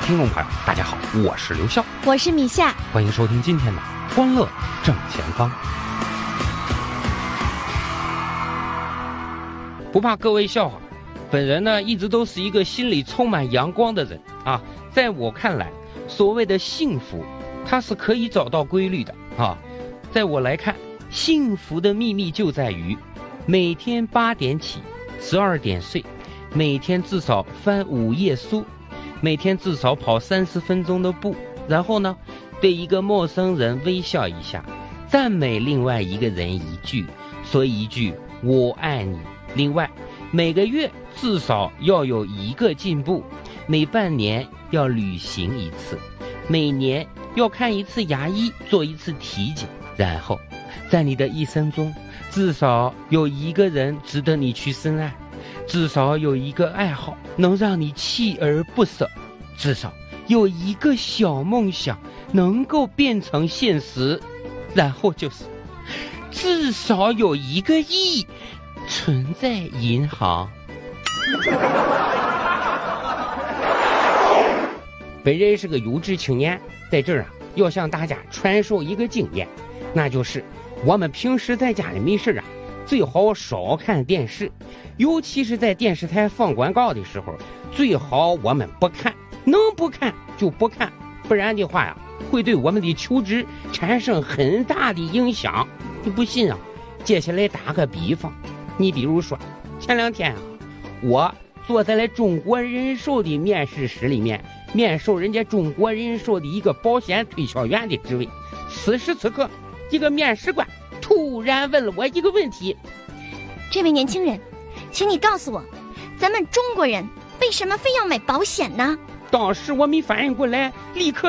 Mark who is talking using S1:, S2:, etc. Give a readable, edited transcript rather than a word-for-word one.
S1: 听众朋友，大家好，我是刘笑，
S2: 我是米夏，
S1: 欢迎收听今天的欢乐正前方。不怕各位笑话，本人呢一直都是一个心里充满阳光的人啊。在我看来，所谓的幸福，它是可以找到规律的啊。在我来看，幸福的秘密就在于每天8点起，12点睡，每天至少翻5页书，每天至少跑30分钟的步，然后呢，对一个陌生人微笑一下，赞美另外一个人一句，说一句我爱你。另外，每个月至少要有1个进步，每半年要旅行1次，每年要看1次牙医，做1次体检。然后在你的一生中，至少有1个人值得你去深爱，至少有1个爱好能让你锲而不舍，至少有1个小梦想能够变成现实，然后就是至少有1个亿存在银行。本人是个有志青年，在这儿要向大家传授一个经验，那就是我们平时在家里没事最好少看电视，尤其是在电视台放广告的时候，最好我们不看，能不看就不看，不然的话会对我们的求知产生很大的影响。你不信接下来打个比方，你比如说前2天我坐在了中国人寿的面试室里面，面授人家中国人寿的一个保险推销员的职位。此时此刻，一个面试官突然问了我一个问题：
S2: 这位年轻人，请你告诉我，咱们中国人为什么非要买保险呢？
S1: 当时我没反应过来，立刻